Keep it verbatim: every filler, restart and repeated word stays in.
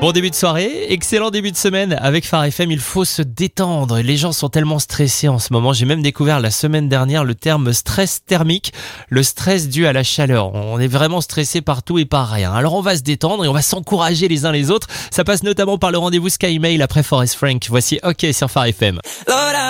Bon début de soirée, excellent début de semaine avec Phare F M, il faut se détendre. Les gens sont tellement stressés en ce moment. J'ai même découvert la semaine dernière le terme stress thermique, le stress dû à la chaleur. On est vraiment stressé par tout et par rien. Alors on va se détendre et on va s'encourager les uns les autres. Ça passe notamment par le rendez-vous Sky Mail après Forest Frank. Voici OK sur Phare F M.